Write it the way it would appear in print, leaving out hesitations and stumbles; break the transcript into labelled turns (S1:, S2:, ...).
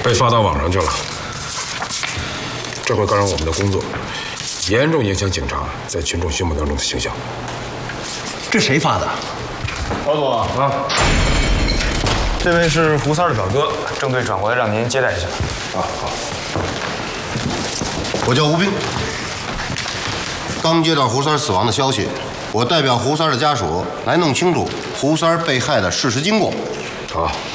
S1: 被发到网上去了，这会干扰我们的工作，严重影响警察在群众心目当中的形象。
S2: 这谁发的？
S3: 老总啊，这位是胡三儿的表哥，郑队转过来让您接待一下。
S1: 啊，好。
S4: 我叫吴兵，刚接到胡三儿死亡的消息，我代表胡三儿的家属来弄清楚胡三儿被害的事实经过。
S1: 好。